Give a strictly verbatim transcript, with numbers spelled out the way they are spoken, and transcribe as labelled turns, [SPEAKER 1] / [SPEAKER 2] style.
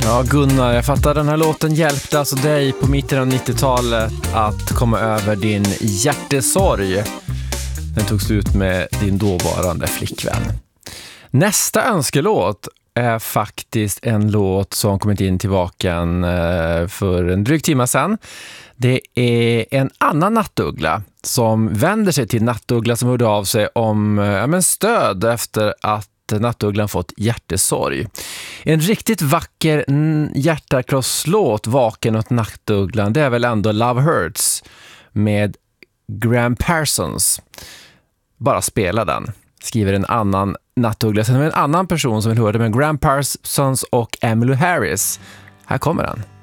[SPEAKER 1] Ja, Gunnar, jag fattar den här låten hjälpte alltså dig på mitten av nittiotalet att komma över din hjärtesorg. Den tog slut med din dåvarande flickvän. Nästa önskelåt är faktiskt en låt som kommit in till Vaken för en dryg timme sedan. Det är en annan nattuggla som vänder sig till nattuggla som hörde av sig om ja, men stöd efter att nattugglan fått hjärtesorg. En riktigt vacker hjärtakrosslåt Vaken åt nattugglan, det är väl ändå Love Hurts med Graham Parsons. Bara spela den. Skriver en annan nattuggla. Sen är det en annan person som vill höra det med Graham Parsons och Emmylou Harris. Här kommer den.